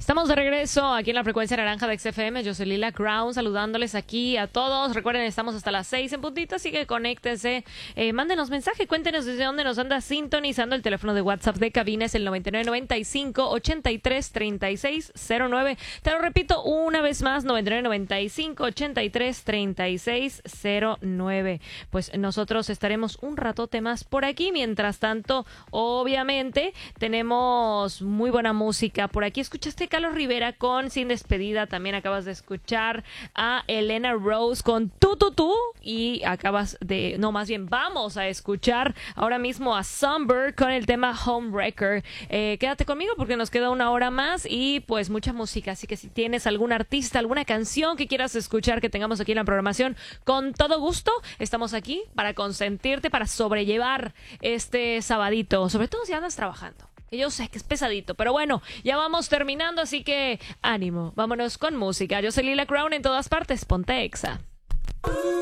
Estamos de regreso aquí en la frecuencia naranja de XFM. Yo soy Lila Crown, saludándoles aquí a todos. Recuerden, estamos hasta las 6 en puntito, así que conéctense, mándenos mensaje, cuéntenos desde dónde nos anda sintonizando. El teléfono de WhatsApp de cabina es el 9995-833609. Te lo repito una vez más, 9995-833609. Pues nosotros estaremos un ratote más por aquí. Mientras tanto, obviamente, tenemos muy buena música por aquí. Escuchaste a Carlos Rivera con Sin Despedida. También acabas de escuchar a Elena Rose con Tú, Tú, Tú. Y vamos a escuchar ahora mismo a Sunbird con el tema Homewrecker. Quédate conmigo porque nos queda una hora más y pues mucha música. Así que si tienes algún artista, alguna canción que quieras escuchar que tengamos aquí en la programación, con todo gusto estamos aquí para consentirte, para sobrellevar este sabadito, sobre todo si andas trabajando. Que yo sé que es pesadito, pero bueno, ya vamos terminando, así que ánimo, vámonos con música. Yo soy Lila Crown en todas partes, ponte Exa.